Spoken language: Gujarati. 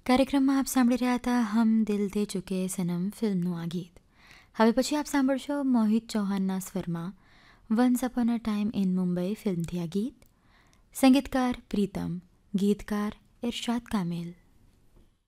કાર્યક્રમમાં આપ સાંભળી રહ્યા હતા હમ દિલ દે ચુકે સનમ ફિલ્મનું આ ગીત. હવે પછી આપ સાંભળશો મોહિત ચૌહાણના સ્વરમાં once upon a time in Mumbai ફિલ્મથી આ ગીત. સંગીતકાર પ્રીતમ, ગીતકાર ઇરશાદ કામિલ.